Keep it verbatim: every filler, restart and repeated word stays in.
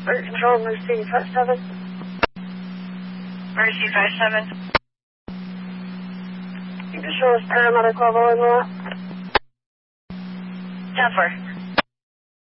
Bird Control, Mercy five seven. Mercy five seven. You can show us paramedic level in that. ten four.